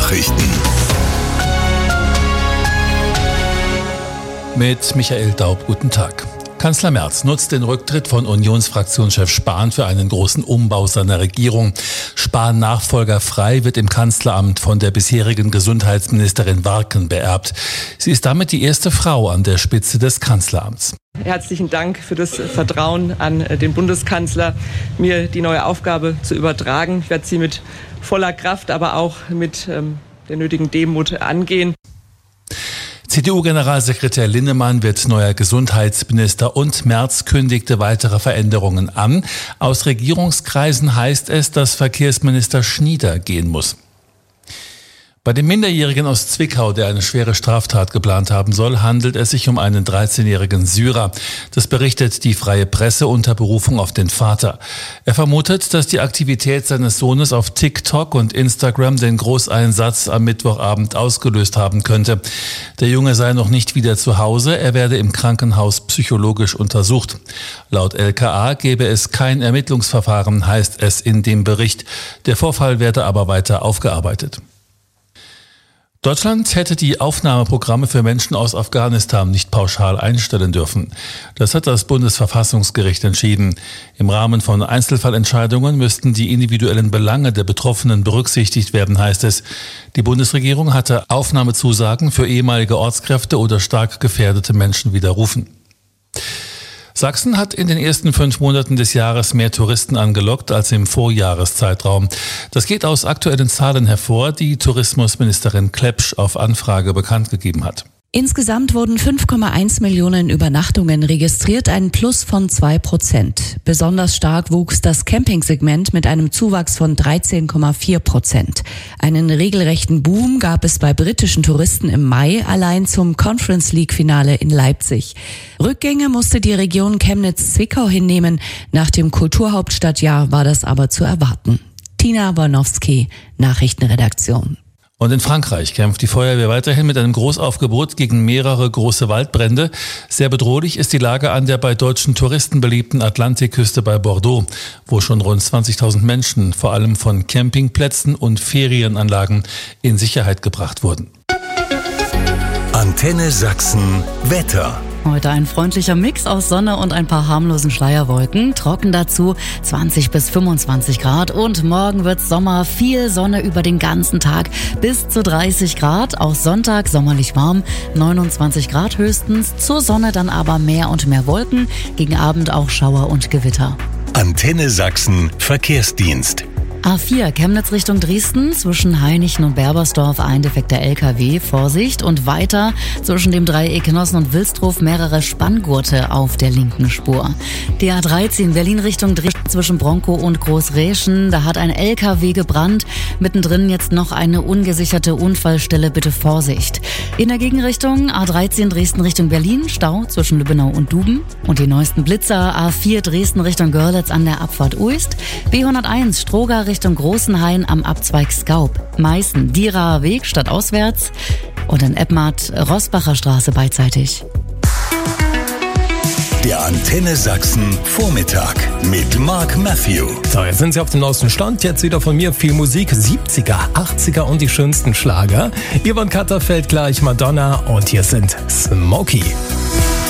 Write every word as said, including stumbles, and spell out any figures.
Nachrichten. Mit Michael Daub, guten Tag. Kanzler Merz nutzt den Rücktritt von Unionsfraktionschef Spahn für einen großen Umbau seiner Regierung. Spahn-Nachfolger Frey wird im Kanzleramt von der bisherigen Gesundheitsministerin Warken beerbt. Sie ist damit die erste Frau an der Spitze des Kanzleramts. Herzlichen Dank für das Vertrauen an den Bundeskanzler, mir die neue Aufgabe zu übertragen. Ich werde sie mit voller Kraft, aber auch mit ähm, der nötigen Demut angehen. C D U-Generalsekretär Linnemann wird neuer Gesundheitsminister und Merz kündigte weitere Veränderungen an. Aus Regierungskreisen heißt es, dass Verkehrsminister Schnieder gehen muss. Bei dem Minderjährigen aus Zwickau, der eine schwere Straftat geplant haben soll, handelt es sich um einen dreizehnjährigen Syrer. Das berichtet die Freie Presse unter Berufung auf den Vater. Er vermutet, dass die Aktivität seines Sohnes auf TikTok und Instagram den Großeinsatz am Mittwochabend ausgelöst haben könnte. Der Junge sei noch nicht wieder zu Hause, er werde im Krankenhaus psychologisch untersucht. Laut L K A gebe es kein Ermittlungsverfahren, heißt es in dem Bericht. Der Vorfall werde aber weiter aufgearbeitet. Deutschland hätte die Aufnahmeprogramme für Menschen aus Afghanistan nicht pauschal einstellen dürfen. Das hat das Bundesverfassungsgericht entschieden. Im Rahmen von Einzelfallentscheidungen müssten die individuellen Belange der Betroffenen berücksichtigt werden, heißt es. Die Bundesregierung hatte Aufnahmezusagen für ehemalige Ortskräfte oder stark gefährdete Menschen widerrufen. Sachsen hat in den ersten fünf Monaten des Jahres mehr Touristen angelockt als im Vorjahreszeitraum. Das geht aus aktuellen Zahlen hervor, die Tourismusministerin Klepsch auf Anfrage bekannt gegeben hat. Insgesamt wurden fünf Komma eins Millionen Übernachtungen registriert, ein Plus von zwei Prozent. Besonders stark wuchs das Campingsegment mit einem Zuwachs von dreizehn Komma vier Prozent. Einen regelrechten Boom gab es bei britischen Touristen im Mai, allein zum Conference League Finale in Leipzig. Rückgänge musste die Region Chemnitz-Zwickau hinnehmen. Nach dem Kulturhauptstadtjahr war das aber zu erwarten. Tina Bornowski, Nachrichtenredaktion. Und in Frankreich kämpft die Feuerwehr weiterhin mit einem Großaufgebot gegen mehrere große Waldbrände. Sehr bedrohlich ist die Lage an der bei deutschen Touristen beliebten Atlantikküste bei Bordeaux, wo schon rund zwanzigtausend Menschen, vor allem von Campingplätzen und Ferienanlagen, in Sicherheit gebracht wurden. Antenne Sachsen Wetter. Heute ein freundlicher Mix aus Sonne und ein paar harmlosen Schleierwolken. Trocken dazu zwanzig bis fünfundzwanzig Grad. Und morgen wird's Sommer. Viel Sonne über den ganzen Tag. Bis zu dreißig Grad. Auch Sonntag sommerlich warm. neunundzwanzig Grad höchstens. Zur Sonne dann aber mehr und mehr Wolken. Gegen Abend auch Schauer und Gewitter. Antenne Sachsen Verkehrsdienst. A vier Chemnitz Richtung Dresden, zwischen Hainichen und Berbersdorf ein defekter L K W, Vorsicht, und weiter zwischen dem Dreieck Genossen und Wilsdruf mehrere Spanngurte auf der linken Spur. Die A dreizehn Berlin Richtung Dresden zwischen Bronkow und Großräschen, da hat ein L K W gebrannt, mittendrin jetzt noch eine ungesicherte Unfallstelle, bitte Vorsicht. In der Gegenrichtung A dreizehn Dresden Richtung Berlin, Stau zwischen Lübbenau und Duben, und die neuesten Blitzer A vier Dresden Richtung Görlitz an der Abfahrt Uist, B hunderteins Stroger Richtung Großenhain am Abzweig Skaub, Meißen Dieraer Weg stadtauswärts und in Eppmatt Rossbacher Straße beidseitig. Der Antenne Sachsen Vormittag mit Mark Matthew. So, jetzt sind Sie auf dem neuesten Stand. Jetzt wieder von mir viel Musik, siebziger, achtziger und die schönsten Schlager. Yvonne Katterfeld gleich, Madonna, und hier sind Smokey.